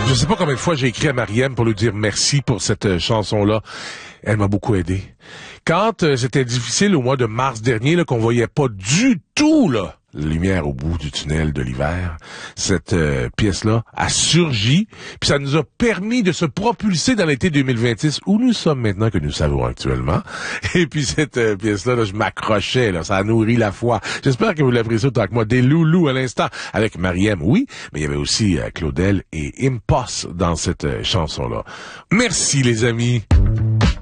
Je sais pas combien de fois j'ai écrit à Mariam pour lui dire merci pour cette chanson-là. Elle m'a beaucoup aidé. Quand c'était difficile au mois de mars dernier, là, qu'on voyait pas du tout la lumière au bout du tunnel de l'hiver, cette pièce-là a surgi, puis ça nous a permis de se propulser dans l'été 2026, où nous sommes maintenant, que nous savons actuellement. Et puis cette pièce-là, là, je m'accrochais, là, ça a nourri la foi. J'espère que vous l'appréciez autant que moi. Des loulous à l'instant, avec Mariam, oui, mais il y avait aussi Claudel et Impost dans cette chanson-là. Merci les amis.